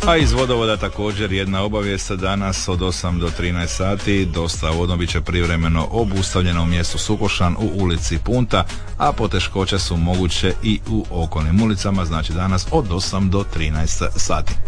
A iz vodovoda također jedna obavijest, danas od 8 do 13 sati dostava vodom bit će privremeno obustavljena u mjestu Sukošan u ulici Punta, a poteškoće su moguće i u okolnim ulicama, znači danas od 8 do 13 sati.